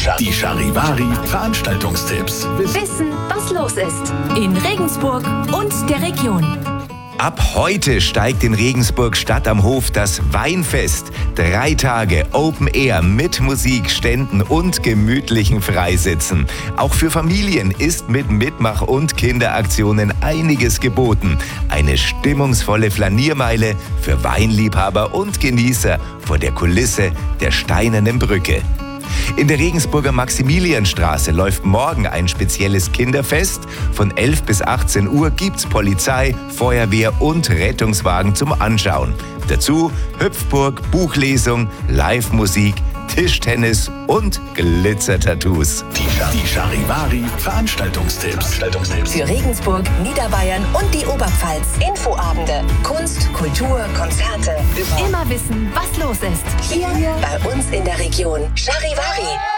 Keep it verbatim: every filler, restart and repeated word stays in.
Die Charivari Veranstaltungstipps. Wissen, was los ist in Regensburg und der Region. Ab heute steigt in Regensburg Stadt am Hof das Weinfest. Drei Tage Open Air mit Musik, Ständen und gemütlichen Freisitzen. Auch für Familien ist mit Mitmach- und Kinderaktionen einiges geboten. Eine stimmungsvolle Flaniermeile für Weinliebhaber und Genießer vor der Kulisse der Steinernen Brücke. In der Regensburger Maximilianstraße läuft morgen ein spezielles Kinderfest. Von elf bis achtzehn Uhr gibt's Polizei, Feuerwehr und Rettungswagen zum Anschauen. Dazu Hüpfburg, Buchlesung, Live-Musik, Tischtennis und Glitzer-Tattoos. Die, die Charivari Veranstaltungstipps. Veranstaltungstipps. Für Regensburg, Niederbayern und die Oberpfalz. Infoabende, Kunst, Kultur, Konzerte. Immer wissen, was los ist. Hier bei uns in der Region. Charivari.